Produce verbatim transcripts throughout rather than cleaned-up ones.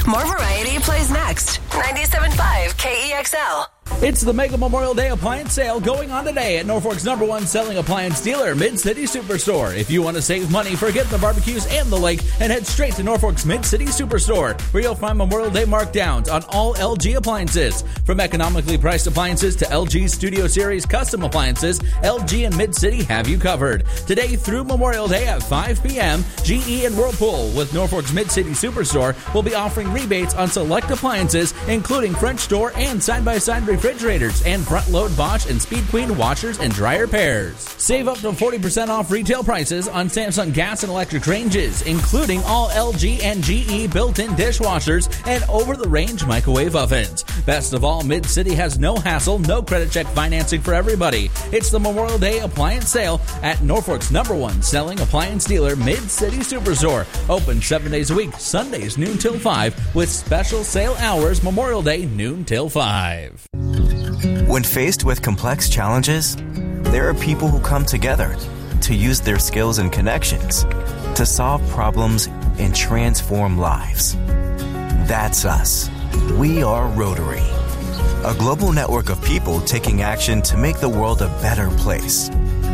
More variety plays next. ninety-seven point five K E X L. It's the Mega Memorial Day appliance sale going on today at Norfolk's number one selling appliance dealer, Mid-City Superstore. If you want to save money, forget the barbecues and the lake and head straight to Norfolk's Mid-City Superstore, where you'll find Memorial Day markdowns on all L G appliances. From economically priced appliances to L G Studio Series custom appliances, L G and Mid-City have you covered. Today through Memorial Day at five p.m., G E and Whirlpool with Norfolk's Mid-City Superstore will be offering rebates on select appliances, including French door and side-by-side refrigerators and front-load Bosch and Speed Queen washers and dryer pairs. Save up to forty percent off retail prices on Samsung gas and electric ranges, including all L G and G E built-in dishwashers and over-the-range microwave ovens. Best of all, Mid-City has no hassle, no credit check financing for everybody. It's the Memorial Day appliance sale at Norfolk's number one selling appliance dealer, Mid-City Superstore. Open seven days a week, Sundays noon till five, with special sale hours Memorial Day noon till five. When faced with complex challenges, there are people who come together to use their skills and connections to solve problems and transform lives. That's us. We are Rotary, a global network of people taking action to make the world a better place.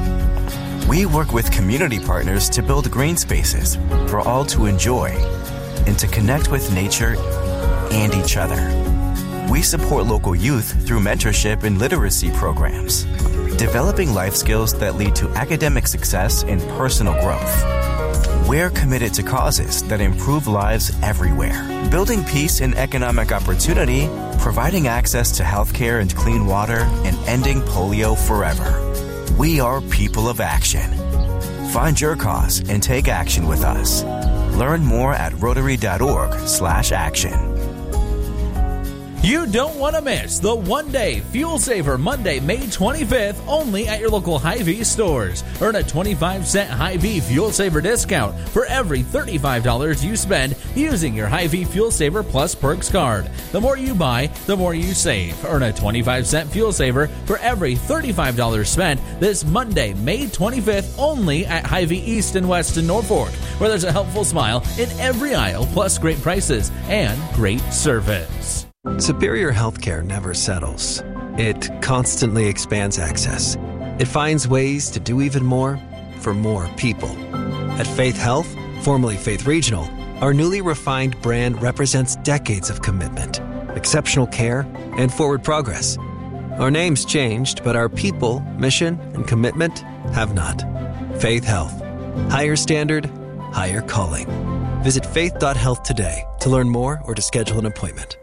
We work with community partners to build green spaces for all to enjoy and to connect with nature and each other. We support local youth through mentorship and literacy programs, developing life skills that lead to academic success and personal growth. We're committed to causes that improve lives everywhere, building peace and economic opportunity, providing access to healthcare and clean water, and ending polio forever. We are people of action. Find your cause and take action with us. Learn more at rotary.org slash action. You don't want to miss the one-day Fuel Saver Monday, May twenty-fifth, only at your local Hy-Vee stores. Earn a twenty-five cent Hy-Vee Fuel Saver discount for every thirty-five dollars you spend using your Hy-Vee Fuel Saver Plus Perks card. The more you buy, the more you save. Earn a twenty-five cent Fuel Saver for every thirty-five dollars spent this Monday, May twenty-fifth, only at Hy-Vee East and West in Norfolk, where there's a helpful smile in every aisle, plus great prices and great service. Superior Healthcare never settles. It constantly expands access. It finds ways to do even more for more people. At Faith Health, formerly Faith Regional, our newly refined brand represents decades of commitment, exceptional care, and forward progress. Our name's changed, but our people, mission, and commitment have not. Faith Health. Higher standard, higher calling. Visit faith dot health today to learn more or to schedule an appointment.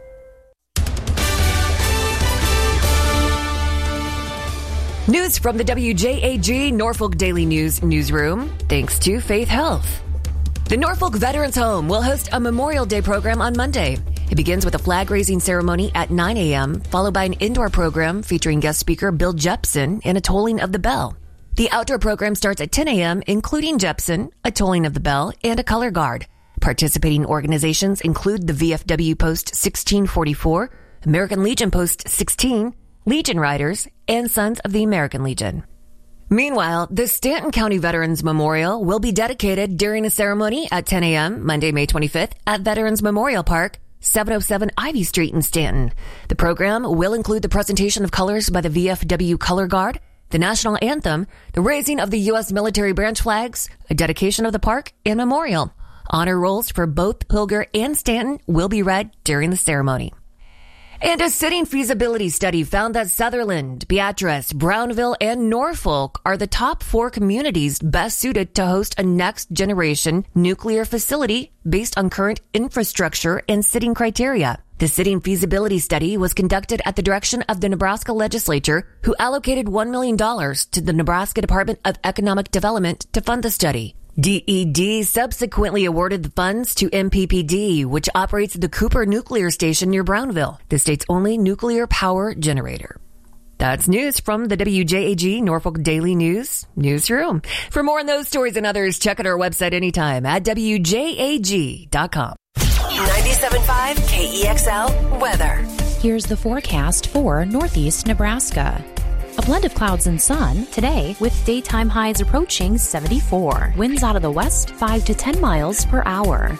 News from the W J A G Norfolk Daily News newsroom, thanks to Faith Health. The Norfolk Veterans Home will host a Memorial Day program on Monday. It begins with a flag-raising ceremony at nine a.m., followed by an indoor program featuring guest speaker Bill Jepson and a tolling of the bell. The outdoor program starts at ten a.m., including Jepson, a tolling of the bell, and a color guard. Participating organizations include the V F W Post sixteen forty-four, American Legion Post sixteen, Legion Riders, and Sons of the American Legion. Meanwhile, the Stanton County Veterans Memorial will be dedicated during a ceremony at ten a.m. Monday, May twenty-fifth at Veterans Memorial Park, seven oh seven Ivy Street in Stanton. The program will include the presentation of colors by the V F W Color Guard, the national anthem, the raising of the U S military branch flags, a dedication of the park, and memorial. Honor rolls for both Pilger and Stanton will be read during the ceremony. And a sitting feasibility study found that Sutherland, Beatrice, Brownville, and Norfolk are the top four communities best suited to host a next-generation nuclear facility based on current infrastructure and sitting criteria. The sitting feasibility study was conducted at the direction of the Nebraska legislature, who allocated one million dollars to the Nebraska Department of Economic Development to fund the study. D E D subsequently awarded the funds to M P P D, which operates the Cooper Nuclear Station near Brownville, the state's only nuclear power generator. That's news from the W J A G Norfolk Daily News newsroom. For more on those stories and others, check out our website anytime at W J A G dot com. ninety-seven point five K E X L weather. Here's the forecast for Northeast Nebraska. A blend of clouds and sun today with daytime highs approaching seventy-four. Winds out of the west five to ten miles per hour.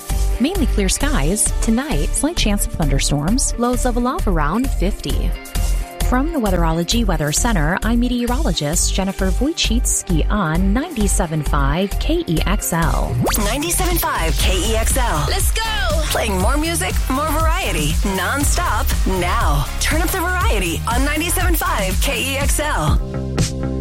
Mainly clear skies. Tonight, slight chance of thunderstorms. Lows level off around fifty. From the Weatherology Weather Center, I'm meteorologist Jennifer Wojcicki on ninety-seven point five K E X L. ninety-seven point five K E X L. Let's go! Playing more music, more variety, non-stop, now. Turn up the variety on ninety-seven point five K E X L.